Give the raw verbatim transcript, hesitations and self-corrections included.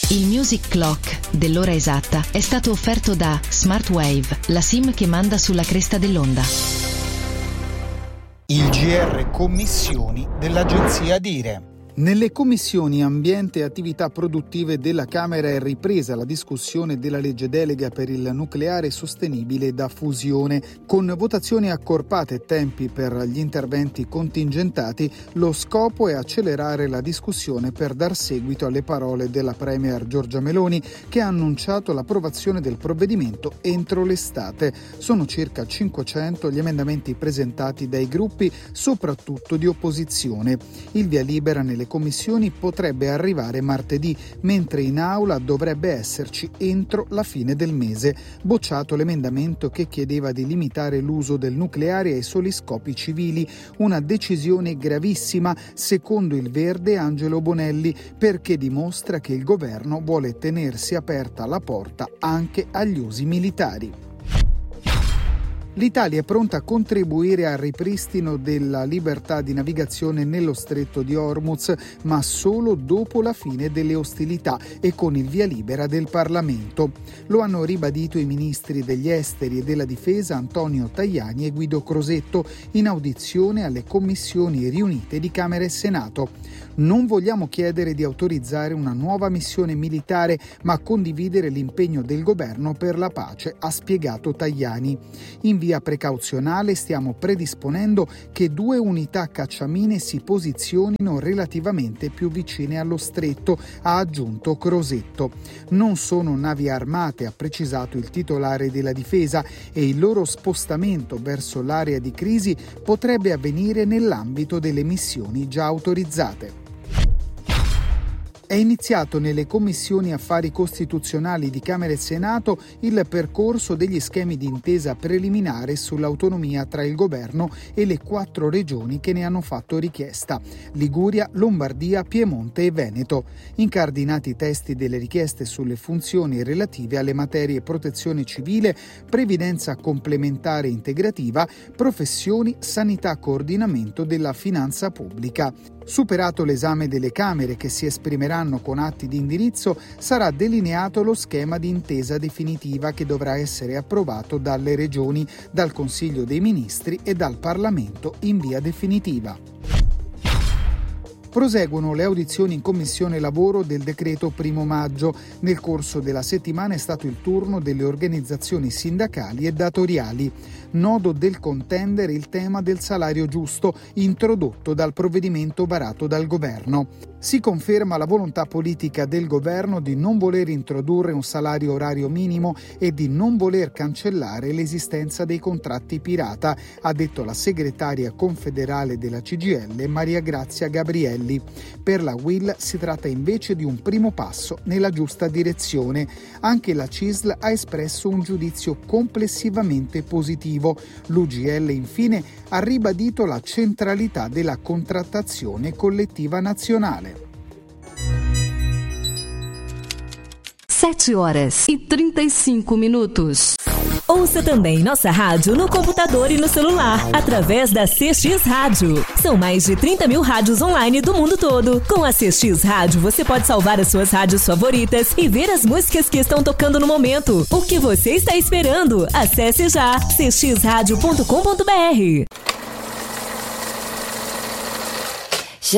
Il Music Clock dell'ora esatta è stato offerto da Smartwave, la SIM che manda sulla cresta dell'onda. Il G R Commissioni dell'Agenzia Dire. Nelle commissioni ambiente e attività produttive della Camera è ripresa la discussione della legge delega per il nucleare sostenibile da fusione. Con votazioni accorpate e tempi per gli interventi contingentati, lo scopo è accelerare la discussione per dar seguito alle parole della Premier Giorgia Meloni, che ha annunciato l'approvazione del provvedimento entro l'estate. Sono circa cinquecento gli emendamenti presentati dai gruppi, soprattutto di opposizione. Il via libera nelle commissioni potrebbe arrivare martedì, mentre in aula dovrebbe esserci entro la fine del mese. Bocciato l'emendamento che chiedeva di limitare l'uso del nucleare ai soli scopi civili, una decisione gravissima secondo il Verde Angelo Bonelli, perché dimostra che il governo vuole tenersi aperta la porta anche agli usi militari. L'Italia è pronta a contribuire al ripristino della libertà di navigazione nello stretto di Hormuz, ma solo dopo la fine delle ostilità e con il via libera del Parlamento. Lo hanno ribadito i ministri degli esteri e della difesa Antonio Tajani e Guido Crosetto in audizione alle commissioni riunite di Camera e Senato. Non vogliamo chiedere di autorizzare una nuova missione militare, ma condividere l'impegno del governo per la pace, ha spiegato Tajani. In via precauzionale stiamo predisponendo che due unità cacciamine si posizionino relativamente più vicine allo stretto, ha aggiunto Crosetto. Non sono navi armate, ha precisato il titolare della difesa, e il loro spostamento verso l'area di crisi potrebbe avvenire nell'ambito delle missioni già autorizzate. È iniziato nelle commissioni affari costituzionali di Camera e Senato il percorso degli schemi di intesa preliminare sull'autonomia tra il governo e le quattro regioni che ne hanno fatto richiesta: Liguria, Lombardia, Piemonte e Veneto. Incardinati i testi delle richieste sulle funzioni relative alle materie protezione civile, previdenza complementare integrativa, professioni, sanità, coordinamento della finanza pubblica. Superato l'esame delle Camere, che si esprimeranno con atti di indirizzo, sarà delineato lo schema di intesa definitiva che dovrà essere approvato dalle Regioni, dal Consiglio dei Ministri e dal Parlamento in via definitiva. Proseguono le audizioni in Commissione Lavoro del decreto primo maggio. Nel corso della settimana è stato il turno delle organizzazioni sindacali e datoriali. Nodo del contendere il tema del salario giusto, introdotto dal provvedimento varato dal governo. Si conferma la volontà politica del governo di non voler introdurre un salario orario minimo e di non voler cancellare l'esistenza dei contratti pirata, ha detto la segretaria confederale della C G I L Maria Grazia Gabrielli. Per la U I L si tratta invece di un primo passo nella giusta direzione. Anche la C I S L ha espresso un giudizio complessivamente positivo. L'U G L infine ha ribadito la centralità della contrattazione collettiva nazionale. sete horas e trinta e cinco minutos. Ouça também nossa rádio no computador e no celular, através da C X Rádio. São mais de trinta mil rádios online do mundo todo. Com a C X Rádio, você pode salvar as suas rádios favoritas e ver as músicas que estão tocando no momento. O que você está esperando? Acesse já c x rádio ponto com ponto b r.